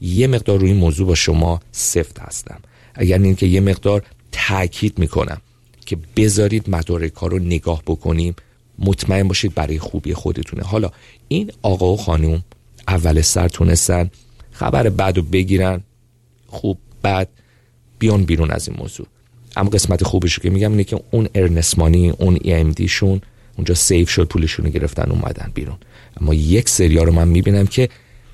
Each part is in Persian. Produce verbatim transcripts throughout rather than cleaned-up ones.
یه مقدار روی این موضوع با شما سفت هستم، اگر این که یه مقدار تاکید میکنم که بذارید مدارک‌ها رو نگاه بکنیم، مطمئن باشید برای خوبی خودتونه. حالا این آقا و خانوم اول سر تونستن خبر بعد رو بگیرن، خوب بعد بیان بیرون از این موضوع. اما قسمت خوبش رو که میگم اینه که اون ارنست مانی، اون ای ام دی شون اونجا سیف شد، پولشون رو گرفتن اومدن بیرون. اما یک سریا رو من میبینم که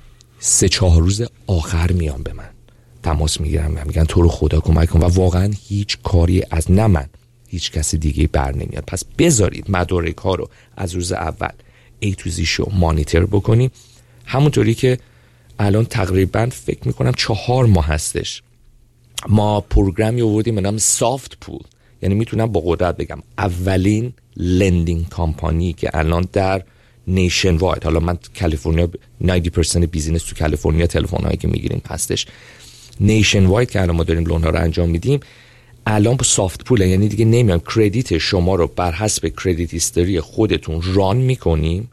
سه چهار روز آخر میان به من تماس میگیرن و میگن تو رو خدا کمک کن، و واقعا هیچ کاری از نه من هیچ کسی دیگه بر نمیاد. پس بذارید مدارک ها رو از روز اول ای تو زی شو مانیتور بکنیم. همونطوری که الان تقریبا فکر میکنم چهار ماه هستش ما پروگرامی آوردیم به نام سافت پول، یعنی میتونم با قدرت بگم اولین لندینگ کامپانی که الان در نیشن واید، حالا من کالیفرنیا نود درصد بیزینس تو کالیفرنیا تلفن هایی که میگیریم هستش، نیشن واید که الان ما داریم لون ها رو انجام میدیم، الان با سافت پول، یعنی دیگه نمیام کردیت شما رو بر حسب کردیت هیستوری خودتون ران میکنیم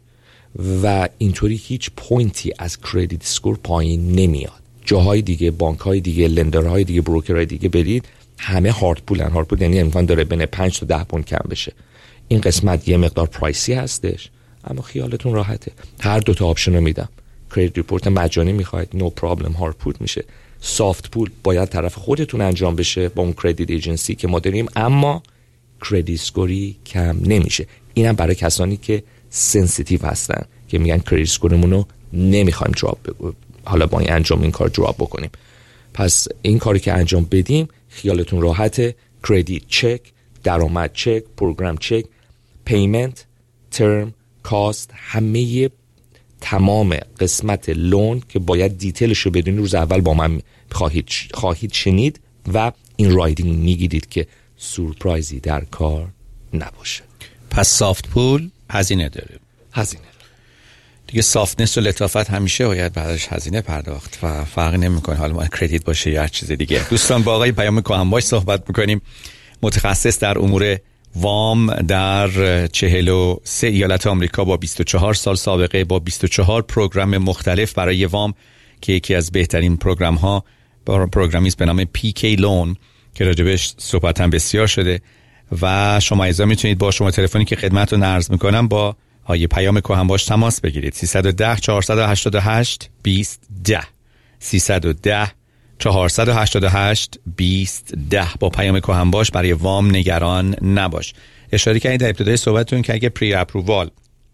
و اینطوری هیچ پوینتی از کردیت اسکور پایین نمیاد. جاهای دیگه، بانک های دیگه، لندرهای دیگه، بروکرهای دیگه برید همه هارد پولن. هارد پول یعنی امکان داره بین پنج تا ده پوند کم بشه. این قسمت یه مقدار پرایسی هستش اما خیالتون راحته. هر دو تا آپشن رو میدم. کریدیت ریپورت مجانی میخواید، نو پرابلم، هارد پول میشه. سافت پول باید طرف خودتون انجام بشه با اون کردیت ایجنسی که ما داریم، اما کردیت اسکوری کم نمیشه. اینم برای کسانی که سنسیتیو هستن که میگن کردیت اسکورمون رو نمیخوایم دراپ ب... حالا با این انجام این کار دراپ بکنیم. پس این کاری که انجام بدیم خیالتون راحته. کردیت چک، درآمد چک، پروگرام چک، پیمنت، ترم، کاست، همه تمام قسمت لون که باید دیتیلش رو بدونید روز اول با من خواهید خواهید شنید و این رایدینگ میگیرید که سورپرایزی در کار نباشه. پس سافت پول هزینه داره. هزینه دیگه سافتنس و لطافت همیشه باید بعدش هزینه پرداخت و فرق نمیکنه حالا ما کردیت باشه یا هر چیز دیگه. دوستان با آقای پیام کهنباش صحبت میکنیم، متخصص در امور وام در چهل و سه ایالت آمریکا با بیست و چهار سال سابقه، با بیست و چهار پروگرام مختلف برای وام که یکی از بهترین پروگرام ها پروگرامی است به نام پی کی لون که راجبش صحبت هم بسیار شده و شما ایزا میتونید با شما تلفنی که خدمتتون عرض میکنم با های پیام کهنباش تماس بگیرید. سیصد و ده چهارصد و هشتاد و هشت بیست ده سیصد و ده چهارصد و هشتاد و هشت بیست ده. با پیام کهنباش برای وام نگران نباش. اشاره کردید در ابتدای صحبتتون که اگه پری اپرووال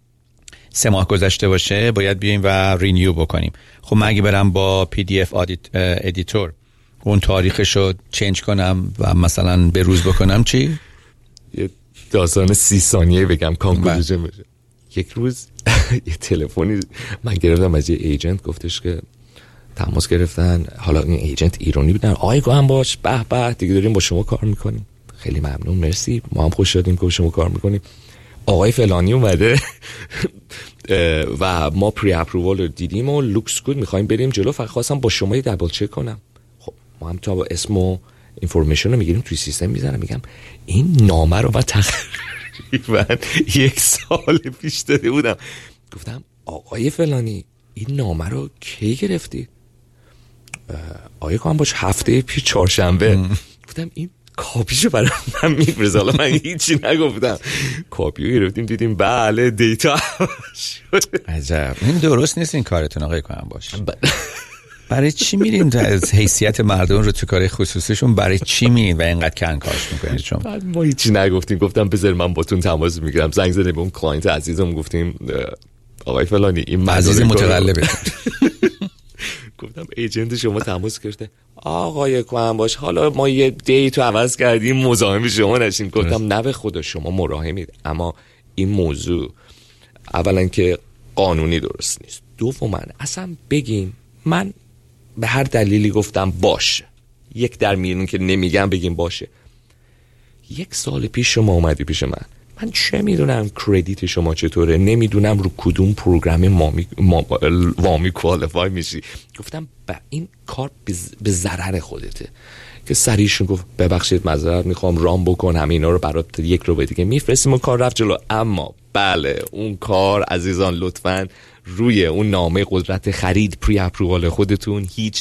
سه ماه گذشته باشه باید بیایم و رینیو بکنیم. خب من اگه برم با پی دی اف ادیتور اون تاریخشو چنج کنم و مثلا به روز بکنم چی؟ یه داستان سی ثانیه بگم کانکلوژن بشه. یک روز یه تلفنی من گرفتم از یه ایجنت، گفتش که تماس گرفتن، حالا این ایجنت ایرانی بودن، آقای کهنباش به به دیگه داریم با شما کار میکنیم، خیلی ممنون مرسی، ما هم خوش شدیم که با شما کار میکنیم، آقای فلانی اومده و ما پری اپرووال رو دیدیم و لوکس گود میخوایم بریم جلو، فقط خواستم با شما یه دبل چک کنم. خب ما هم تا اسم و اینفورمیشن رو میگیریم توی سیستم میذارم، میگم این نامه رو من تقریبا یک سال پیش داده بودم. گفتم آقای فلانی این نامه رو کی گرفتی؟ آقای کهنباش هفته پیش چهارشنبه. گفتم این کاپیشو برای من میفرست، حالا من هیچی نگفتم، کاپیو گرفتیم دیدیم بله دیتا شد. عجب، این درست نیست این کارتون آقای کهنباش. برای چی میریم از حیثیت مردم رو تو کار خصوصیشون برای چی میرین و اینقدر کنکاش میکنید؟ چون بعد ما هیچی نگفتیم، گفتم بذار من با تون تماس میگیرم، زنگ زدیم به اون کلاینت عزیزم گفتیم آقای فلانی این عزیز متقلبه گفتم ایجنت شما تماس گرفته، آقای کهنباش حالا ما یه دیتو عوض کردیم مزاحم شما نشین. گفتم نه به خدا شما مراهمید، اما این موضوع اولا که قانونی درست نیست، دوما اصلا بگین من به هر دلیلی گفتم باشه، یک در میلیون که نمیگم بگیم باشه. یک سال پیش شما اومدی پیش من، من چه میدونم کردیت شما چطوره، نمیدونم رو کدوم پروگرام مامی ما وامی کوالیفای میشی. گفتم با این کار به ضرر خودته، که سریعشون گفت ببخشید معذرت میخوام رام بکن همه اینا رو برات یک رو به دیگه میفرستیم و کار رفت جلو. اما بله اون کار عزیزان لطفاً روی اون نامه قدرت خرید پری اپرووال خودتون هیچ